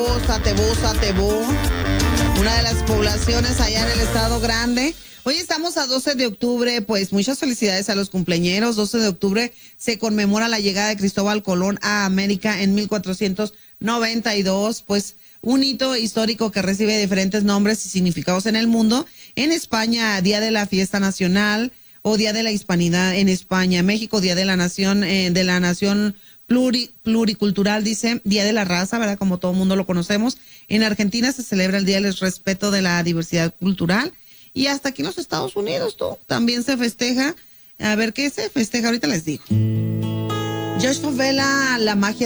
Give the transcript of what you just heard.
Satebú, una de las poblaciones allá en el estado grande. Hoy estamos a 12 de octubre, pues muchas felicidades a los cumpleañeros. 12 de octubre se conmemora la llegada de Cristóbal Colón a América en 1492, pues un hito histórico que recibe diferentes nombres y significados en el mundo. En España, Día de la Fiesta Nacional o Día de la Hispanidad en España. México, Día de la Nación, pluricultural, dice, Día de la Raza, ¿verdad? Como todo el mundo lo conocemos. En Argentina se celebra el Día del Respeto de la Diversidad Cultural. Y hasta aquí en los Estados Unidos, también se festeja. A ver, ¿qué se festeja? Ahorita les digo. Josh Favela, la magia